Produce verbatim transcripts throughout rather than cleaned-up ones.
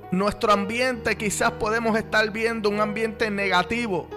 nuestro ambiente quizás podemos estar viendo un ambiente negativo.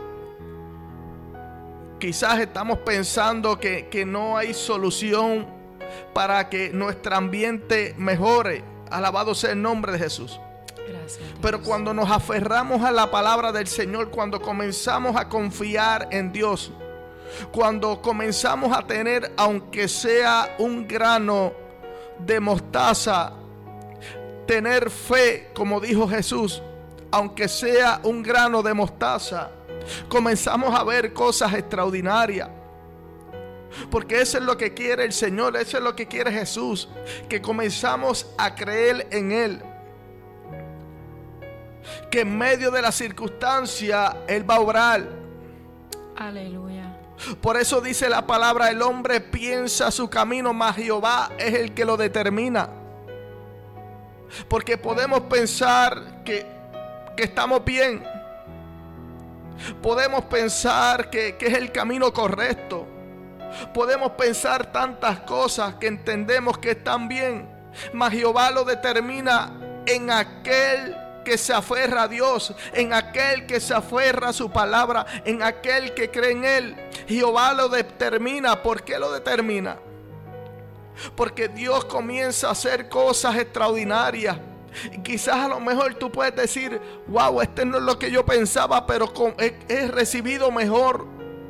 Quizás estamos pensando que, que no hay solución para que nuestro ambiente mejore. Alabado sea el nombre de Jesús. Gracias, pero cuando nos aferramos a la palabra del Señor, cuando comenzamos a confiar en Dios, cuando comenzamos a tener, aunque sea un grano de mostaza, tener fe, como dijo Jesús, aunque sea un grano de mostaza, comenzamos a ver cosas extraordinarias. Porque eso es lo que quiere el Señor, eso es lo que quiere Jesús, que comenzamos a creer en Él, que en medio de la circunstancia Él va a obrar. Aleluya. Por eso dice la palabra: el hombre piensa su camino, mas Jehová es el que lo determina. Porque podemos pensar que, que estamos bien, podemos pensar que, que es el camino correcto, podemos pensar tantas cosas que entendemos que están bien, mas Jehová lo determina en aquel que se aferra a Dios, en aquel que se aferra a su palabra, en aquel que cree en Él. Jehová lo determina. ¿Por qué lo determina? Porque Dios comienza a hacer cosas extraordinarias. Y quizás a lo mejor tú puedes decir: wow, este no es lo que yo pensaba, pero he, he recibido mejor.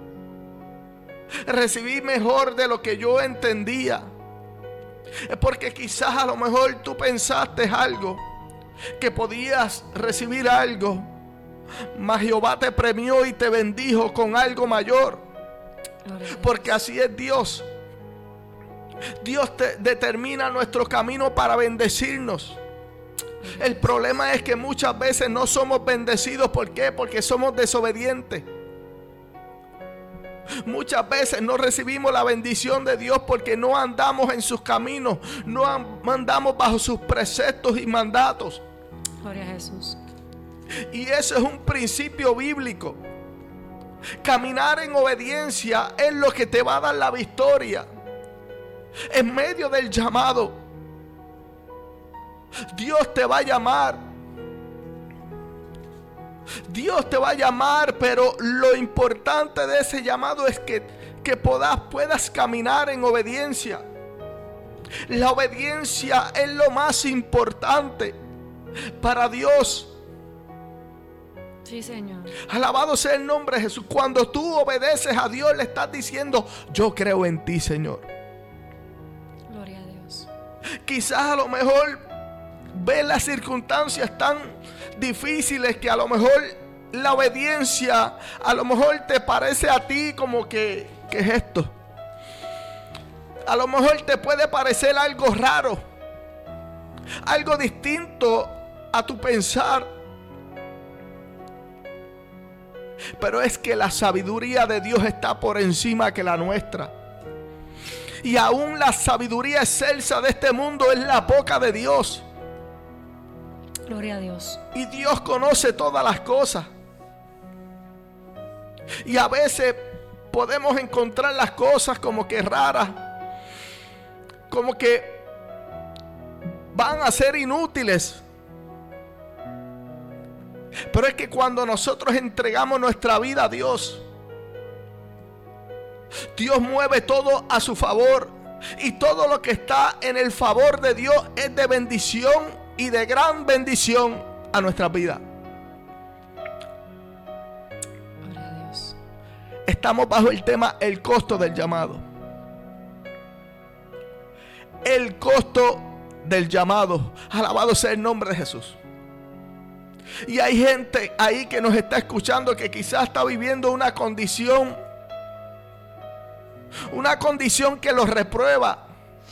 Recibí mejor de lo que yo entendía. Es porque quizás a lo mejor tú pensaste algo, que podías recibir algo, mas Jehová te premió y te bendijo con algo mayor. Porque así es Dios. Dios te determina nuestro camino para bendecirnos. El problema es que muchas veces no somos bendecidos. ¿Por qué? Porque somos desobedientes. Muchas veces no recibimos la bendición de Dios porque no andamos en sus caminos, no andamos bajo sus preceptos y mandatos. Gloria a Jesús. Y eso es un principio bíblico. Caminar en obediencia es lo que te va a dar la victoria en medio del llamado. Dios te va a llamar. Dios te va a llamar, pero lo importante de ese llamado es que, que puedas, puedas caminar en obediencia. La obediencia es lo más importante para Dios. Sí, Señor. Alabado sea el nombre de Jesús. Cuando tú obedeces a Dios, le estás diciendo: yo creo en ti, Señor. Gloria a Dios. Quizás a lo mejor ves las circunstancias tan difíciles que a lo mejor la obediencia a lo mejor te parece a ti como que, ¿qué es esto? A lo mejor te puede parecer algo raro, algo distinto a tu pensar. Pero es que la sabiduría de Dios está por encima que la nuestra. Y aún la sabiduría excelsa de este mundo es la boca de Dios. Gloria a Dios. Y Dios conoce todas las cosas. Y a veces podemos encontrar las cosas como que raras, como que van a ser inútiles. Pero es que cuando nosotros entregamos nuestra vida a Dios, Dios mueve todo a su favor. Y todo lo que está en el favor de Dios es de bendición y de gran bendición a nuestra vida. Gloria a Dios. Estamos bajo el tema: el costo del llamado. El costo del llamado. Alabado sea el nombre de Jesús. Y hay gente ahí que nos está escuchando que quizás está viviendo una condición, una condición que los reprueba.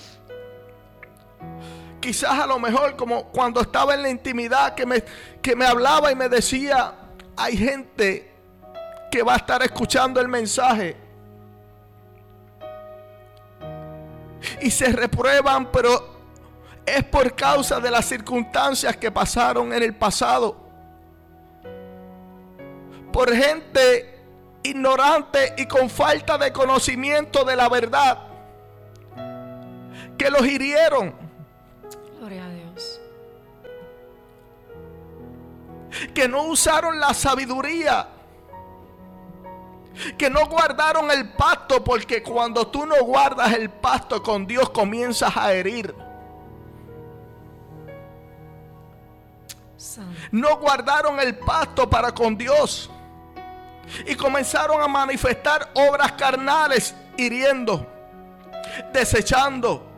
Quizás a lo mejor como cuando estaba en la intimidad, que me, que me hablaba y me decía: hay gente que va a estar escuchando el mensaje y se reprueban, pero es por causa de las circunstancias que pasaron en el pasado, por gente ignorante y con falta de conocimiento de la verdad, que los hirieron. Gloria a Dios. que no usaron la sabiduría, que no guardaron el pacto, porque cuando tú no guardas el pacto con Dios comienzas a herir. Santo. No guardaron el pacto para con Dios y comenzaron a manifestar obras carnales, hiriendo, desechando,